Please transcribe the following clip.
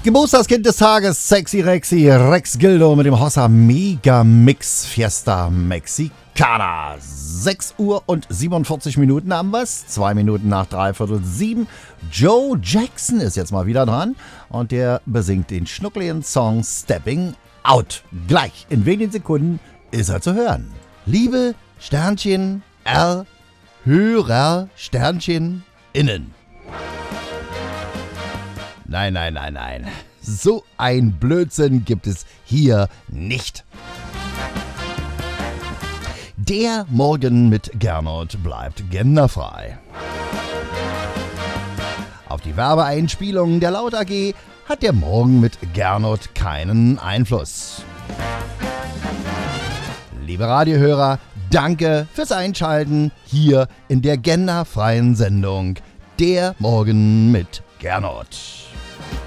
Geburtstagskind des Tages, Sexy Rexy, Rex Gildo mit dem Hossa Mega Mix Fiesta Mexicana. 6 Uhr und 47 Minuten haben wir's, 2 Minuten nach 6:45. Joe Jackson ist jetzt mal wieder dran und der besingt den schnuckligen Song Stepping Out. Gleich in wenigen Sekunden ist er zu hören. Liebe Sternchen R, Hörer Sternchen innen. Nein. So ein Blödsinn gibt es hier nicht. Der Morgen mit Gernot bleibt genderfrei. Auf die Werbeeinspielungen der Laut AG hat der Morgen mit Gernot keinen Einfluss. Liebe Radiohörer, danke fürs Einschalten hier in der genderfreien Sendung Der Morgen mit Gernot.